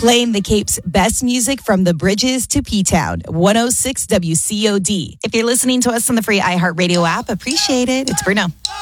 Playing the Cape's best music from the bridges to P-Town, 106 WCOD. If you're listening to us on the free iHeartRadio app, appreciate it. It's Bruno.